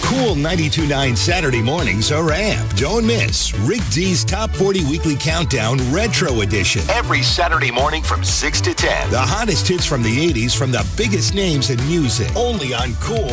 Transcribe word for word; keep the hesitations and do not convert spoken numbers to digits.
Cool ninety-two point nine Saturday mornings are amped. Don't miss Rick D's Top forty Weekly Countdown Retro Edition. Every Saturday morning from six to ten. The hottest hits from the eighties from the biggest names in music. Only on Cool